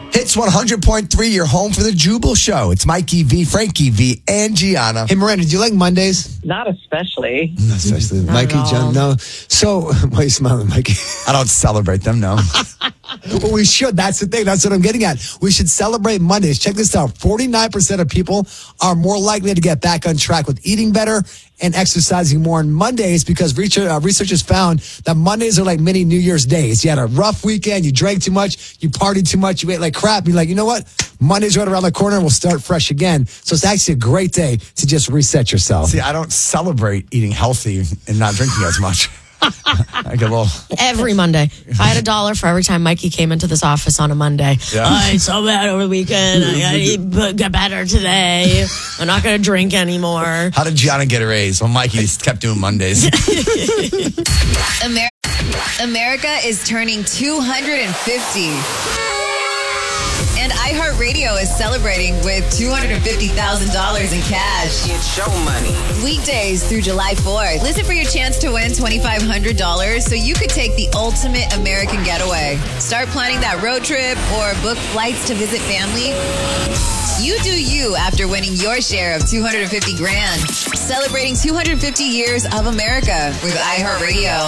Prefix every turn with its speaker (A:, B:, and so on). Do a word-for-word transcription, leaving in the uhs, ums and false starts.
A: Hits one hundred point three, your home for the Jubal Show. It's Mikey V, Frankie V, and Gianna.
B: Hey, Miranda, do you like Mondays?
C: Not especially.
B: Not especially.
D: Not
B: Mikey,
D: at all.
B: John, no. So, why are you smiling, Mikey?
A: I don't celebrate them, no.
B: Well, we should. That's the thing. That's what I'm getting at. We should celebrate Mondays. Check this out. forty-nine percent of people are more likely to get back on track with eating better and exercising more on Mondays because research, uh, researchers found that Mondays are like mini New Year's days. You had a rough weekend, you drank too much, you partied too much, you ate like crap. You're like, you know what? Monday's right around the corner and we'll start fresh again. So it's actually a great day to just reset yourself.
A: See, I don't celebrate eating healthy and not drinking as much. I get a little...
D: Every Monday. If I had a dollar for every time Mikey came into this office on a Monday.
A: Yeah.
D: I ate so bad over the weekend. I gotta eat, but get better today. I'm not going to drink anymore.
A: How did Gianna get a raise? Well, Mikey just kept doing Mondays.
E: Amer- America is turning two hundred fifty. And iHeartRadio is celebrating with two hundred fifty thousand dollars in cash.
F: It's show money.
E: Weekdays through July fourth. Listen for your chance to win two thousand five hundred dollars so you could take the ultimate American getaway. Start planning that road trip or book flights to visit family. You do you after winning your share of two hundred fifty grand. Celebrating two hundred fifty years of America with iHeartRadio.